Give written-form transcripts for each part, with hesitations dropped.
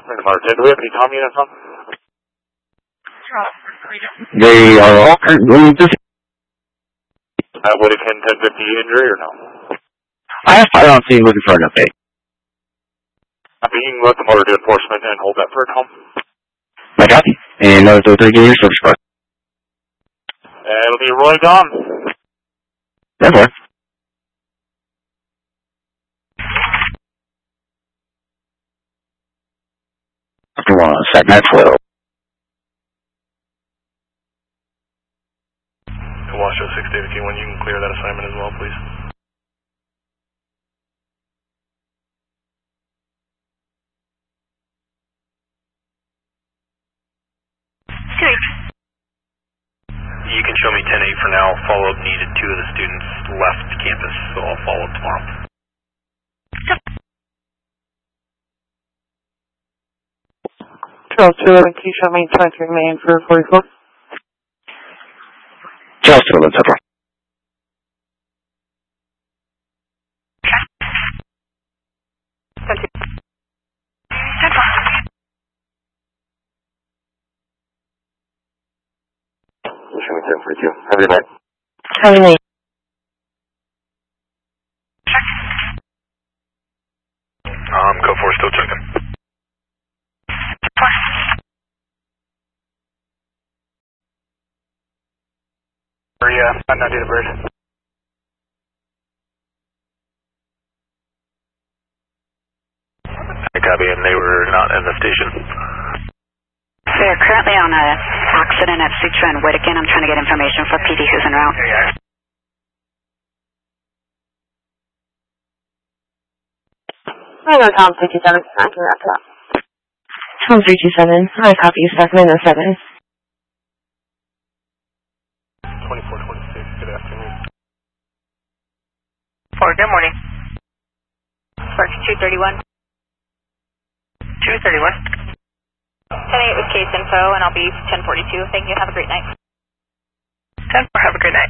Do we have any Tom units on? They are all currently just... Would it can 1050 injury or no? I have fire on scene looking for an update. You can let the motor do enforcement and hold that for a Tom. I copy. And another 3 give your service card. It'll be Roy Don. That's right. Set Maxwell. Washoe 6 David King 1, you can clear that assignment as well, please. You can show me 10-8 for now. Follow-up needed. 2 of the students left campus, so I'll follow up tomorrow. Charles 211, can you show me 23 main for 44? Charles 211, Central. Show me 1042. Have a good night. Have a night. Code 4 still checking. Yeah, I'm not data bird. I copy, and they were not in the station. We're currently on an accident at Sutra and Whittakin. I'm trying to get information for PD who's en route. I know Tom 327, I can wrap it up. Tom 327, I copy you, Sacramento 7. 2426, good afternoon. Good morning. Spark 231. 231. 10-8 with case info, and I'll be 1042. Thank you. Have a great night. 10-4. Have a great night.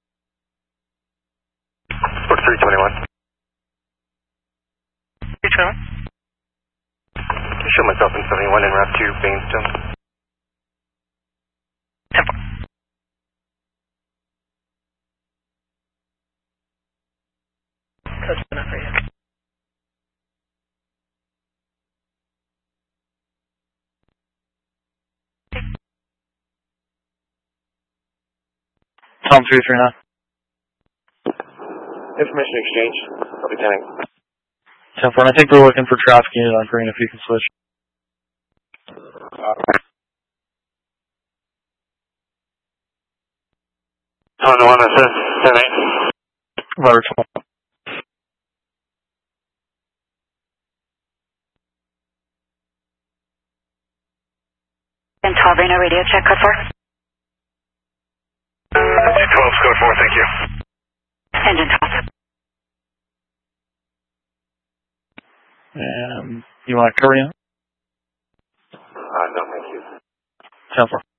Spark 321. 321. Show myself in 71 and route 2, Bainstone. 10-4. Code's enough for you. Tom 339. Information exchange. Lieutenant. 10-4, I think we're looking for traffic unit on green if you can switch. On the one that says 10-8. Letter 12. And 12 Reno radio check, code 4. 12, code 4, thank you. Engine 12. And you want to cover you? No, thank you. 10-4.